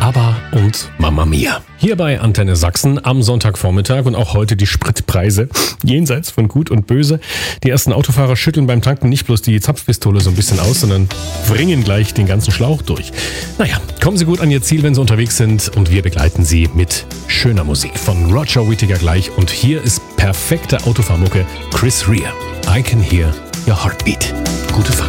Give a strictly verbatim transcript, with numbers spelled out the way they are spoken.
ABBA und Mamma Mia. Hier bei Antenne Sachsen am Sonntagvormittag und auch heute die Spritpreise jenseits von Gut und Böse. Die ersten Autofahrer schütteln beim Tanken nicht bloß die Zapfpistole so ein bisschen aus, sondern bringen gleich den ganzen Schlauch durch. Naja, kommen Sie gut an Ihr Ziel, wenn Sie unterwegs sind, und wir begleiten Sie mit schöner Musik von Roger Whittaker gleich. Und hier ist perfekte Autofahrmucke Chris Rea. I can hear your heartbeat. Gute Fahrt.